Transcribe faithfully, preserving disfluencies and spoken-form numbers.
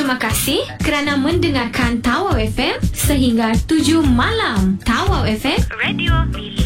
Terima kasih kerana mendengarkan Tawau F M sehingga tujuh malam. Tawau F M, Radio Pilihan.